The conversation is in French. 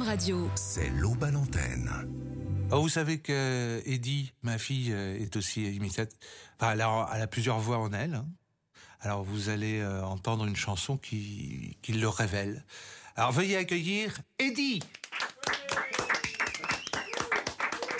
FM Radio. C'est l'Aube à l'antenne. Oh, vous savez que Eddie, ma fille, est aussi imitatrice. Enfin, elle a plusieurs voix en elle. Hein. Alors, vous allez entendre une chanson qui le révèle. Alors, veuillez accueillir Eddie.